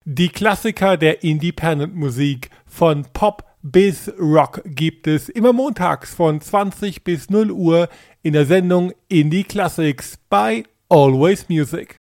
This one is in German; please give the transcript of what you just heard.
Die Klassiker der Independent-Musik von Pop bis Rock gibt es immer montags von 20 bis 0 Uhr in der Sendung Indie Classics bei Always Music.